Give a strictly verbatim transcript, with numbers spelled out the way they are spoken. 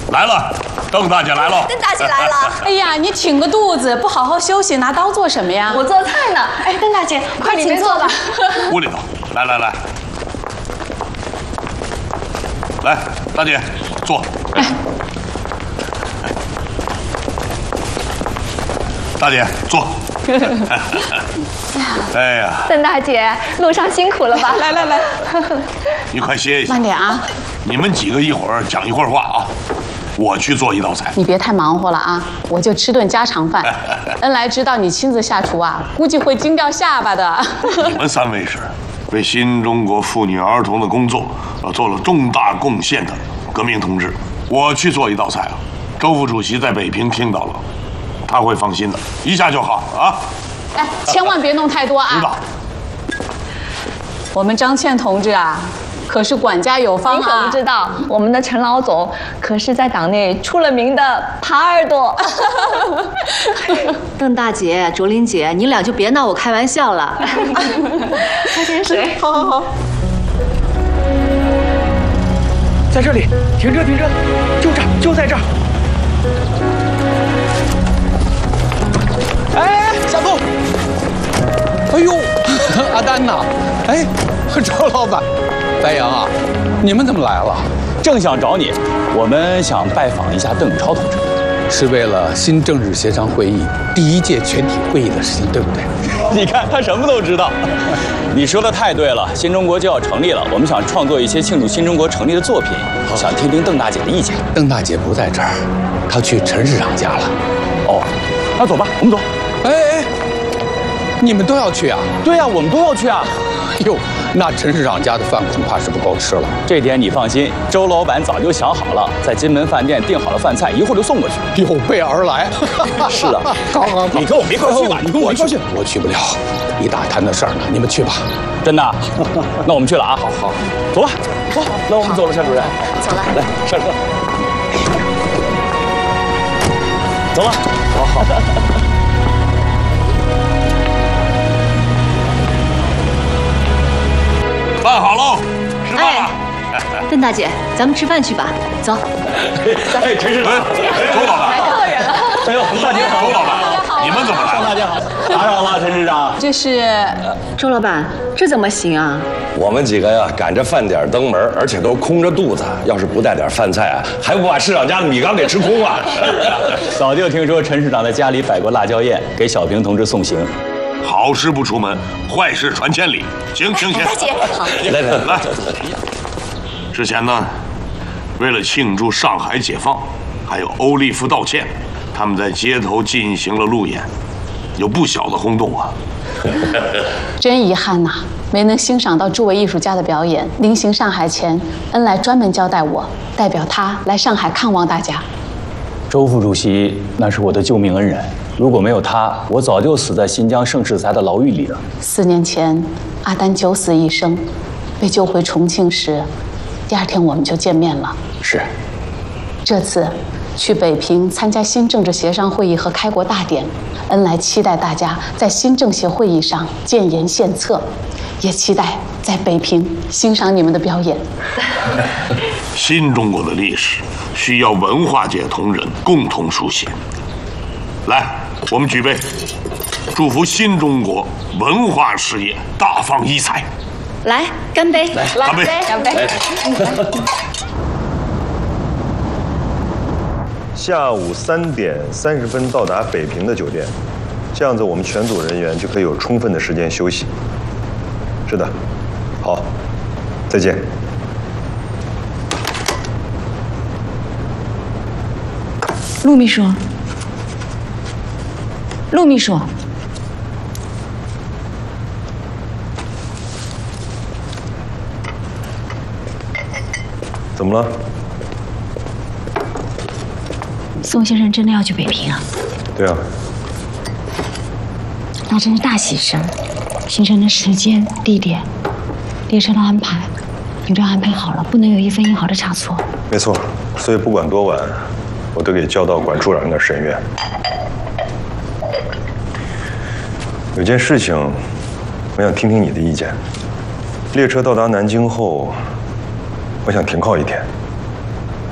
来了，邓大姐来了。 邓大姐来了。 哎呀，你挺个肚子，不好好休息，拿刀做什么呀？ 我做菜呢。哎，邓大姐，快请坐吧。 屋里头，来来来，来，大姐坐。哎，大姐坐。哎呀， 邓大姐，路上辛苦了吧？ 来来来， 你快歇一下。 慢点啊。 你们几个一会儿讲一会儿话啊。我去做一道菜， 你别太忙活了啊！我就吃顿家常饭。恩来知道你亲自下厨啊，估计会惊掉下巴的。 你们三位是为新中国妇女儿童的工作啊做了重大贡献的革命同志。我去做一道菜啊，周副主席在北平听到了，他会放心的，一下就好啊。 哎，千万别弄太多啊！ 知道。 我们张倩同志啊。可是管家有方啊！ 您可不知道，我们的陈老总可是在党内出了名的耙耳朵。 邓大姐、卓琳姐，你俩就别闹我开玩笑了。 喝点水。 好好好。 在这里，停车，停车，就这儿，就在这儿。哎，小杜。哎呦，阿丹呐，哎，周老板。白杨啊，你们怎么来了？ 正想找你，我们想拜访一下邓超同志， 是为了新政治协商会议第一届全体会议的事情，对不对？ 你看他什么都知道。你说的太对了，新中国就要成立了，我们想创作一些庆祝新中国成立的作品，想听听邓大姐的意见。 邓大姐不在这儿，她去陈市长家了。 哦，那走吧，我们走。 哎哎，你们都要去啊？ 对呀、啊，我们都要去啊。 哟。那陈市长家的饭恐怕是不够吃了。 这点你放心，周老板早就想好了，在金门饭店订好了饭菜，一会儿就送过去。 有备而来。 是啊， 好好好， 你跟我们一块去吧，你跟我一块去。 我去不了，一大摊的事儿呢，你们去吧。 真的？那我们去了啊。 好好， 走吧。走，那我们走了，夏主任。 走了。 来，上车。走了。 好好。 饭好喽，吃饭了。 哎，邓大姐，咱们吃饭去吧，走。 哎，陈市长， 周老板， 来客人了。 哎呦，大姐好， 周老板，你们怎么来了？ 大姐好，打扰了，陈市长。 这是周老板，这怎么行啊？ 我们几个呀，赶着饭点登门，而且都空着肚子，要是不带点饭菜啊，还不把市长家的米缸给吃空啊！ 早就听说陈市长在家里摆过辣椒宴，给小平同志送行。 好事不出门，坏事传千里。行行行， 大姐，好， 来来来。之前呢，为了庆祝上海解放，还有欧利夫道歉，他们在街头进行了路演，有不小的轰动啊。 真遗憾呐、啊，没能欣赏到诸位艺术家的表演。临行上海前，恩来专门交代我，代表他来上海看望大家。 周副主席那是我的救命恩人，如果没有他，我早就死在新疆盛世才的牢狱里了。 四年前，阿丹九死一生，被救回重庆时，第二天我们就见面了。 是。 这次去北平参加新政治协商会议和开国大典，恩来期待大家在新政协会议上建言献策，也期待在北平欣赏你们的表演。 新中国的历史需要文化界同仁共同书写。来，我们举杯，祝福新中国文化事业大放异彩。 来，干杯！ 来，干杯！ 干杯！ 下午三点三十分到达北平的酒店，这样子我们全组人员就可以有充分的时间休息。是的，好，再见。 陆秘书，陆秘书， 怎么了？ 宋先生真的要去北平啊？ 对啊。 那真是大喜事，行程的时间、地点、列车的安排，你都安排好了，不能有一分一毫的差错。 没错，所以不管多晚，我都给交到管处长那儿审阅。有件事情，我想听听你的意见。列车到达南京后，我想停靠一天。